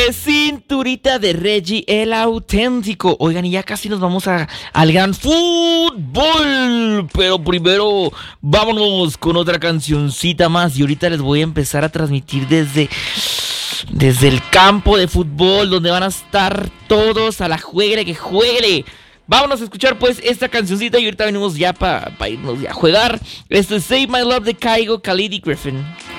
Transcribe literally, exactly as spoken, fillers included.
Cinturita de Reggie, el auténtico. Oigan, y ya casi nos vamos a, al gran fútbol. Pero primero, vámonos con otra cancioncita más. Y ahorita les voy a empezar a transmitir desde, desde el campo de fútbol, donde van a estar todos a la juegue que juegue. Vámonos a escuchar pues esta cancioncita y ahorita venimos ya para pa irnos ya a jugar. Esto es Save My Love de Kygo, Khalid y Griffin.